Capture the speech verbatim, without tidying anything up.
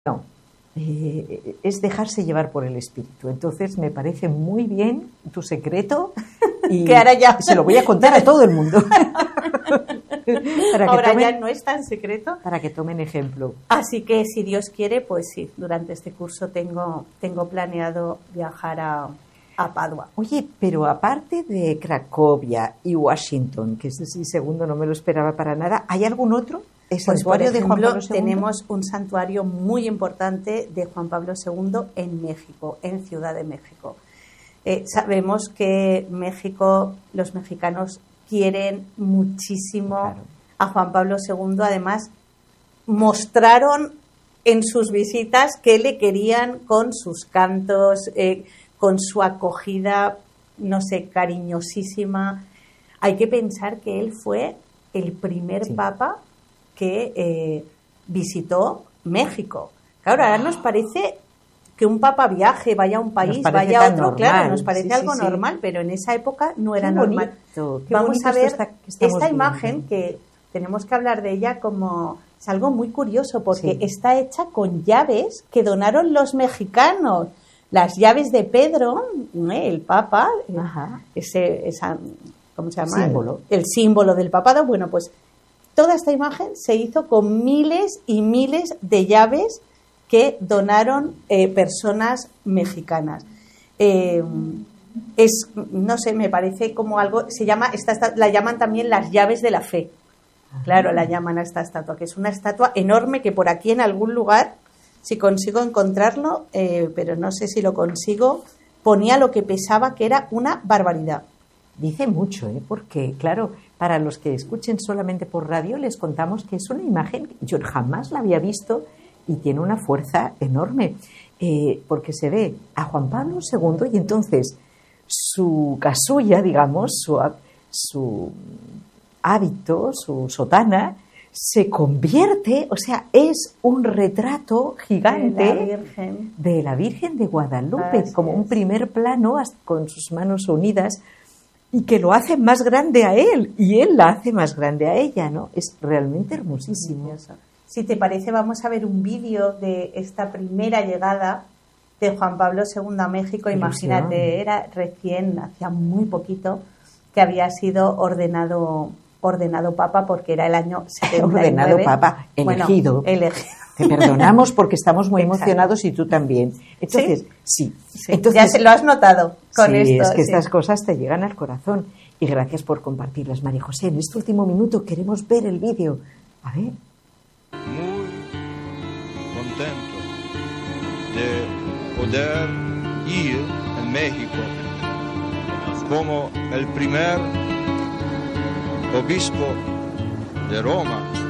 No, eh, es dejarse llevar por el espíritu. Entonces me parece muy bien tu secreto y que ahora ya se lo voy a contar a todo el mundo. Para que ahora tomen, ya no es tan secreto. Para que tomen ejemplo. Así que si Dios quiere, pues sí, durante este curso tengo, tengo planeado viajar a, a Padua. Oye, pero aparte de Cracovia y Washington, que ese sí segundo no me lo esperaba para nada, ¿hay algún otro? ¿El santuario pues, por ejemplo, de Juan Pablo segundo? Tenemos un santuario muy importante de Juan Pablo segundo en México, en Ciudad de México. Eh, sabemos que México, los mexicanos quieren muchísimo claro. a Juan Pablo segundo. Además, mostraron en sus visitas que le querían con sus cantos, eh, con su acogida, no sé, cariñosísima. Hay que pensar que él fue el primer sí. papa que eh, visitó México. Claro, ahora nos parece que un papa viaje, vaya a un país, vaya a otro, normal. Claro, nos parece sí, algo sí, normal, sí. pero en esa época no era qué normal. Bonito, qué Vamos a ver está, esta imagen que tenemos que hablar de ella como es algo muy curioso porque sí. está hecha con llaves que donaron los mexicanos. Las llaves de Pedro, ¿eh? el Papa, Ajá. ese, esa, ¿cómo se llama? Símbolo. El, el símbolo del papado. Bueno, pues toda esta imagen se hizo con miles y miles de llaves que donaron eh, personas mexicanas. Eh, es, no sé, me parece como algo, se llama, esta, esta, la llaman también las llaves de la fe. Ajá. Claro, la llaman a esta estatua, que es una estatua enorme que por aquí en algún lugar, si consigo encontrarlo, eh, pero no sé si lo consigo, ponía lo que pesaba, que era una barbaridad. Dice mucho, ¿eh? Porque, claro, para los que escuchen solamente por radio, les contamos que es una imagen, yo jamás la había visto y tiene una fuerza enorme, eh, porque se ve a Juan Pablo segundo y entonces su casulla, digamos, su, su hábito, su sotana, se convierte, o sea, es un retrato gigante de la Virgen de, la Virgen de Guadalupe, Así como es. un primer plano con sus manos unidas y que lo hace más grande a él y él la hace más grande a ella, ¿no? Es realmente hermosísimo. Si te parece, vamos a ver un vídeo de esta primera llegada de Juan Pablo segundo a México. Imagínate, era recién, hacía muy poquito, que había sido ordenado ordenado papa porque era el año setenta y nueve. Ordenado papa, elegido. Bueno, elegido. Te perdonamos porque estamos muy emocionados y tú también. Entonces, sí. sí. sí. Entonces, ya se lo has notado con sí, esto. es que sí. estas cosas te llegan al corazón. Y gracias por compartirlas, María José. En este último minuto queremos ver el vídeo. A ver. Muy contento de poder ir en México como el primer obispo de Roma